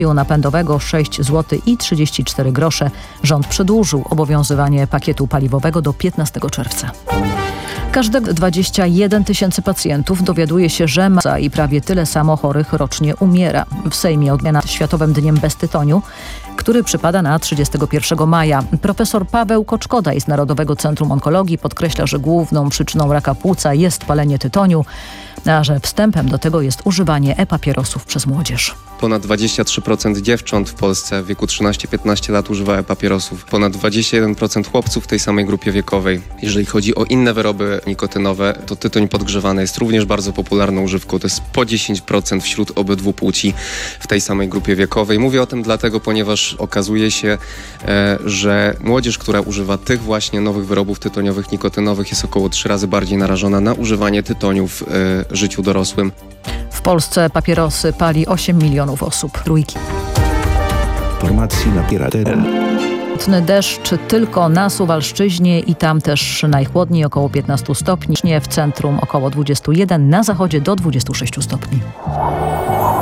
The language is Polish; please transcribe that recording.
napędowego 6 zł i 34 grosze. Rząd przedłużył obowiązywanie pakietu paliwowego do 15 czerwca. Każdego 21 tysięcy pacjentów dowiaduje się, że ma i prawie tyle samo chorych rocznie umiera. W Sejmie odmiana Światowym Dniem Bez Tytoniu, który przypada na 31 maja. Profesor Paweł Koczkodaj z Narodowego Centrum Onkologii podkreśla, że główną przyczyną raka płuca jest palenie tytoniu, a że wstępem do tego jest używanie e-papierosów przez młodzież. Ponad 23% dziewcząt w Polsce w wieku 13-15 lat używa e-papierosów. Ponad 21% chłopców w tej samej grupie wiekowej. Jeżeli chodzi o inne wyroby nikotynowe, to tytoń podgrzewany jest również bardzo popularną używką. To jest po 10% wśród obydwu płci w tej samej grupie wiekowej. Mówię o tym dlatego, ponieważ okazuje się, że młodzież, która używa tych właśnie nowych wyrobów tytoniowych, nikotynowych, jest około 3 razy bardziej narażona na używanie tytoniu w życiu dorosłym. W Polsce papierosy pali 8 milionów osób. Trójki. Informacji na Pirateren. Deszcz tylko na Suwalszczyźnie i tam też najchłodniej, około 15 stopni. W centrum około 21, na zachodzie do 26 stopni.